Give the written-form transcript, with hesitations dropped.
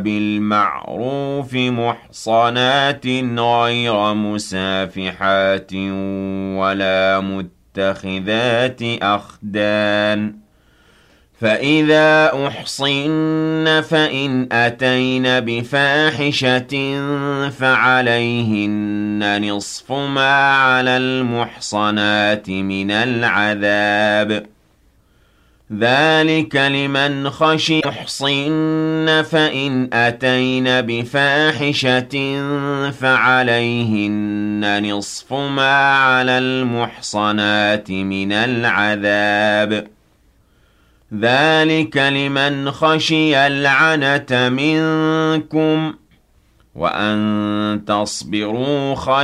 بِالْمَعْرُوفِ مُحْصَنَاتٍ غَيْرَ مُسَافِحَاتٍ وَلَا مُتَّخِذَاتِ أَخْدَانٍ ۚ فَإِذَا أُحْصِنَّ فَإِنْ أَتَيْنَ بِفَاحِشَةٍ فَعَلَيْهِنَّ نِصْفُ مَا عَلَى الْمُحْصَنَاتِ مِنَ الْعَذَابِ ۚ ذَٰلِكَ لِمَنْ خَشِيَ يُحْصِنَّ فَإِنْ أَتَيْنَ بِفَاحِشَةٍ فَعَلَيْهِنَّ نِصْفُ مَا عَلَى الْمُحْصَنَاتِ مِنَ الْعَذَابِ ۚ ذَٰلِكَ لِمَنْ خَشِيَ الْعَنَتَ مِنكُمْ ۚ وَأَن تَصْبِرُوا خَيْرٌ